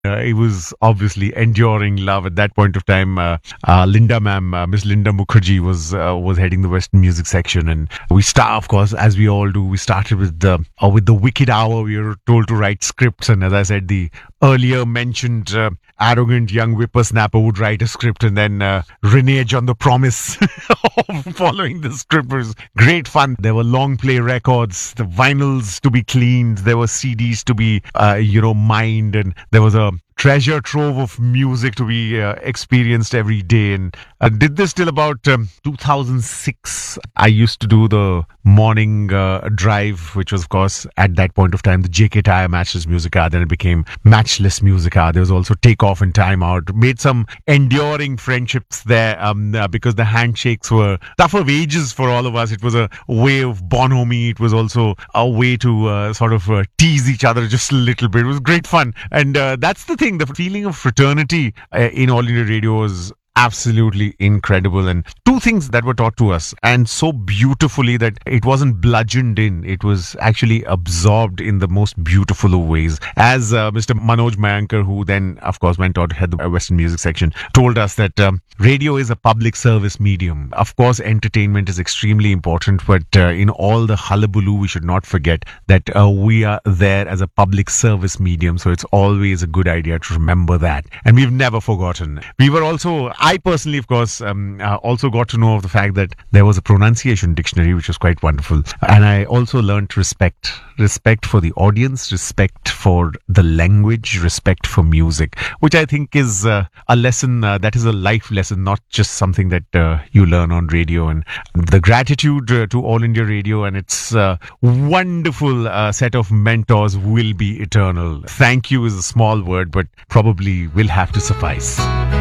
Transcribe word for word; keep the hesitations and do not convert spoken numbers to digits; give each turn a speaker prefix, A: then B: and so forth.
A: Uh, it was obviously enduring love at that point of time. Uh, uh, Linda ma'am, uh, Miss Linda Mukherjee was uh, was heading the Western music section, and we start, of course, as we all do. We started with the uh, with the Wicked Hour. We were told to write scripts, and as I said, the earlier mentioned uh, arrogant young whippersnapper would write a script, and then uh, renege on the promise of following the script. It was great fun. There were long play records, the vinyls to be cleaned, there were C Ds to be uh, you know mined, and there was a treasure trove of music to be uh, experienced every day. And I did this till about um, two thousand six. I used to do the morning uh, drive, which was, of course, at that point of time, the J K Tire Matchless Music Hour. Then it became Matchless Music Hour. There was also Takeoff and Time Out. Made some enduring friendships there um, uh, because the handshakes were tough of ages for all of us. It was a way of bonhomie. It was also a way to uh, sort of uh, tease each other just a little bit. It was great fun. And uh, that's the thing. The feeling of fraternity uh, in All India Radio was absolutely incredible, and two things that were taught to us, and so beautifully that it wasn't bludgeoned in, it was actually absorbed in the most beautiful of ways. As uh, Mister Manoj Mayankar, who then of course went on to head the Western music section, told us that um, radio is a public service medium. Of course, entertainment is extremely important, but uh, in all the hullabaloo, we should not forget that uh, we are there as a public service medium, so it's always a good idea to remember that, and we've never forgotten. We were also I personally, of course, um, uh, also got to know of the fact that there was a pronunciation dictionary, which was quite wonderful. And I also learned respect. Respect for the audience, respect for the language, respect for music, which I think is uh, a lesson uh, that is a life lesson, not just something that uh, you learn on radio. And the gratitude uh, to All India Radio and its uh, wonderful uh, set of mentors will be eternal. Thank you is a small word, but probably will have to suffice.